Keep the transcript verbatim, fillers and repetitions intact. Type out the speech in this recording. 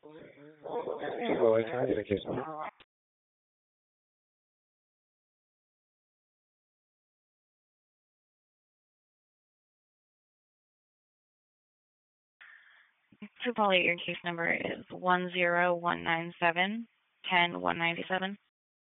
Well, I have a case number. To Polly, your case number is one zero one nine seven ten one ninety seven.